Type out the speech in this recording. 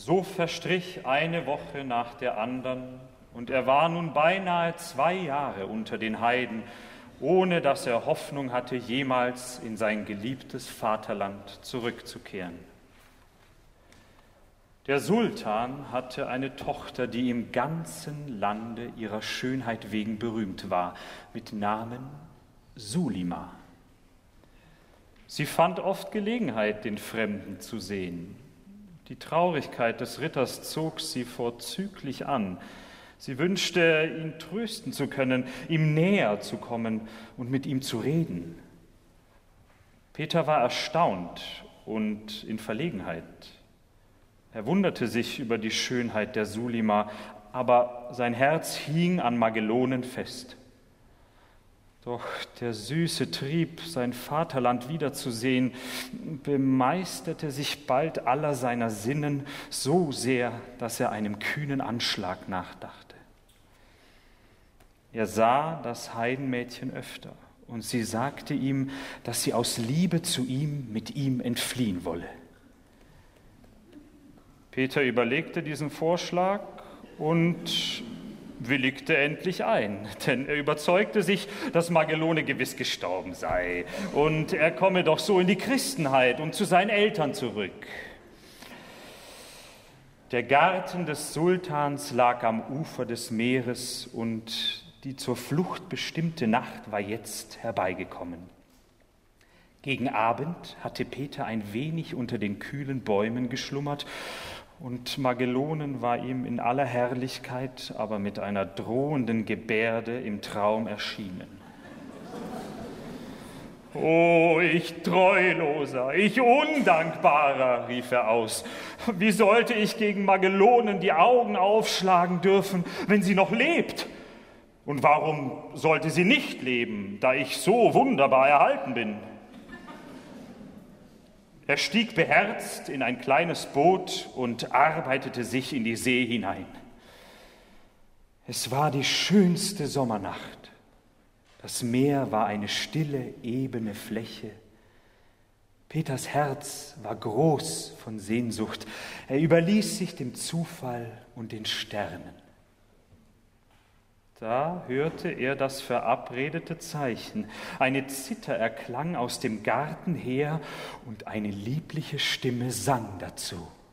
So verstrich eine Woche nach der andern, und er war nun beinahe 2 Jahre unter den Heiden, ohne dass er Hoffnung hatte, jemals in sein geliebtes Vaterland zurückzukehren. Der Sultan hatte eine Tochter, die im ganzen Lande ihrer Schönheit wegen berühmt war, mit Namen Sulima. Sie fand oft Gelegenheit, den Fremden zu sehen. Die Traurigkeit des Ritters zog sie vorzüglich an. Sie wünschte, ihn trösten zu können, ihm näher zu kommen und mit ihm zu reden. Peter war erstaunt und in Verlegenheit. Er wunderte sich über die Schönheit der Sulima, aber sein Herz hing an Magelonen fest. Doch der süße Trieb, sein Vaterland wiederzusehen, bemeisterte sich bald aller seiner Sinnen so sehr, dass er einem kühnen Anschlag nachdachte. Er sah das Heidenmädchen öfter, und sie sagte ihm, dass sie aus Liebe zu ihm mit ihm entfliehen wolle. Peter überlegte diesen Vorschlag und willigte endlich ein, denn er überzeugte sich, dass Magelone gewiss gestorben sei und er komme doch so in die Christenheit und zu seinen Eltern zurück. Der Garten des Sultans lag am Ufer des Meeres und die zur Flucht bestimmte Nacht war jetzt herbeigekommen. Gegen Abend hatte Peter ein wenig unter den kühlen Bäumen geschlummert und Magelonen war ihm in aller Herrlichkeit, aber mit einer drohenden Gebärde im Traum erschienen. »Oh, ich Treuloser, ich Undankbarer«, rief er aus. »Wie sollte ich gegen Magelonen die Augen aufschlagen dürfen, wenn sie noch lebt? Und warum sollte sie nicht leben, da ich so wunderbar erhalten bin?« Er stieg beherzt in ein kleines Boot und arbeitete sich in die See hinein. Es war die schönste Sommernacht. Das Meer war eine stille, ebene Fläche. Peters Herz war groß von Sehnsucht. Er überließ sich dem Zufall und den Sternen. Da hörte er das verabredete Zeichen. Eine Zither erklang aus dem Garten her und eine liebliche Stimme sang dazu.